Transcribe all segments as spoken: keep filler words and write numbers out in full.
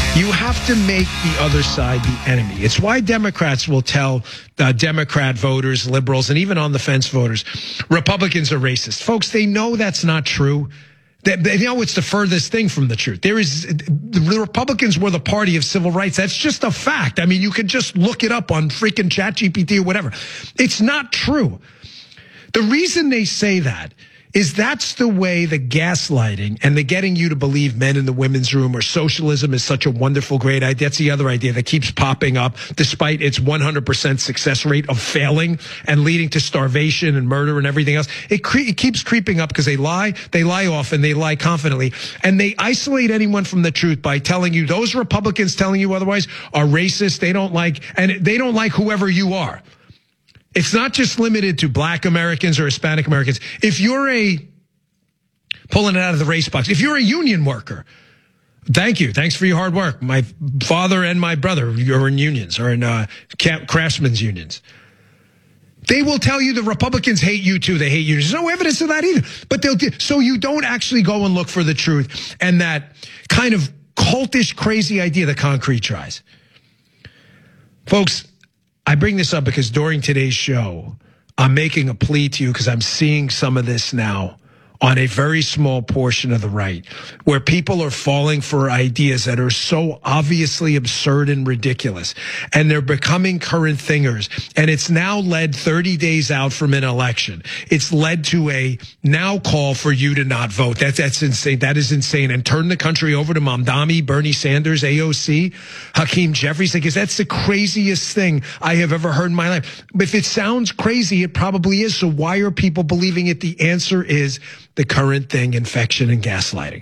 You have to make the other side the enemy. It's why Democrats will tell uh, Democrat voters, liberals, and even on the fence voters, Republicans are racist. Folks, they know that's not true. They, they know it's the furthest thing from the truth. There is, the Republicans were the party of civil rights. That's just a fact. I mean, you can just look it up on freaking ChatGPT or whatever. It's not true. The reason they say that is that's the way the gaslighting and the getting you to believe men in the women's room or socialism is such a wonderful, great idea. That's the other idea that keeps popping up despite its one hundred percent success rate of failing and leading to starvation and murder and everything else. It, cre- it keeps creeping up because they lie, they lie often, they lie confidently, and they isolate anyone from the truth by telling you those Republicans telling you otherwise are racist. They don't like, and they don't like whoever you are. It's not just limited to black Americans or Hispanic Americans. If you're a, pulling it out of the race box, if you're a union worker, thank you. Thanks for your hard work. My father and my brother are in unions or in uh, craftsmen's unions. They will tell you the Republicans hate you too. They hate you. There's no evidence of that either. But they'll, so you don't actually go and look for the truth and that kind of cultish, crazy idea that concrete tries. Folks, I bring this up because during today's show, I'm making a plea to you because I'm seeing some of this now on a very small portion of the right, where people are falling for ideas that are so obviously absurd and ridiculous, and they're becoming current thingers. And it's now led thirty days out from an election. It's led to a now call for you to not vote. That's, that's insane. That is insane. And turn the country over to Mamdani, Bernie Sanders, A O C, Hakeem Jeffries, because that's the craziest thing I have ever heard in my life. If it sounds crazy, it probably is. So why are people believing it? The answer is the current thing, infection and gaslighting.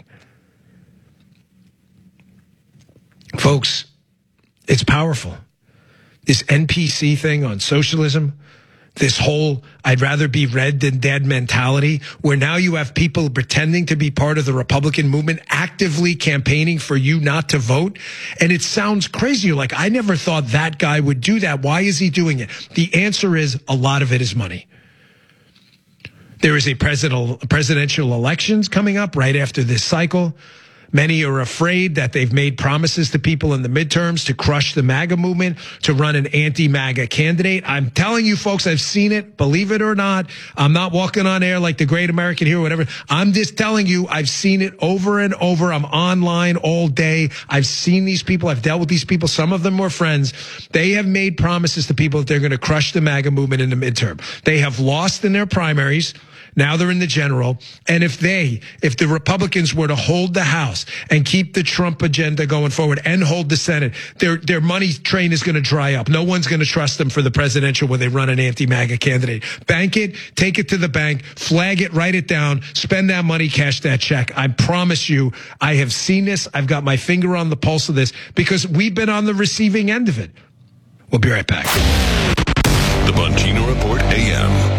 Folks, it's powerful. This N P C thing on socialism, this whole I'd rather be red than dead mentality, where now you have people pretending to be part of the Republican movement, actively campaigning for you not to vote. And it sounds crazy. You're like, I never thought that guy would do that. Why is he doing it? The answer is a lot of it is money. There is a presidential elections coming up right after this cycle. Many are afraid that they've made promises to people in the midterms to crush the MAGA movement, to run an anti-MAGA candidate. I'm telling you, folks, I've seen it. Believe it or not. I'm not walking on air like the great American hero, whatever. I'm just telling you, I've seen it over and over. I'm online all day. I've seen these people. I've dealt with these people. Some of them were friends. They have made promises to people that they're going to crush the MAGA movement in the midterm. They have lost in their primaries. Now they're in the general. And if they, if the Republicans were to hold the House and keep the Trump agenda going forward and hold the Senate, their, their money train is going to dry up. No one's going to trust them for the presidential when they run an anti-MAGA candidate. Bank it, take it to the bank, flag it, write it down, spend that money, cash that check. I promise you, I have seen this. I've got my finger on the pulse of this because we've been on the receiving end of it. We'll be right back. The Bongino Report A M.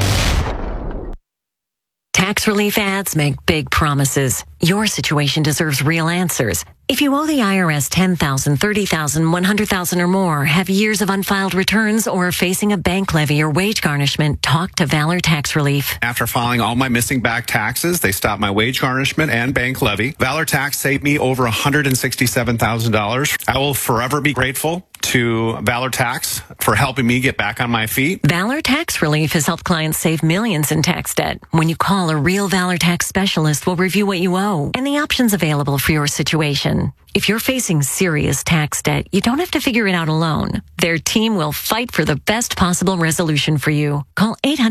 Tax relief ads make big promises. Your situation deserves real answers. If you owe the I R S ten thousand dollars, thirty thousand dollars, one hundred thousand dollars or more, have years of unfiled returns, or are facing a bank levy or wage garnishment, talk to Valor Tax Relief. After filing all my missing back taxes, they stopped my wage garnishment and bank levy. Valor Tax saved me over one hundred sixty-seven thousand dollars. I will forever be grateful to Valor Tax for helping me get back on my feet. Valor Tax Relief has helped clients save millions in tax debt. When you call, a real Valor Tax specialist will review what you owe and the options available for your situation. If you're facing serious tax debt, you don't have to figure it out alone. Their team will fight for the best possible resolution for you. Call eight hundred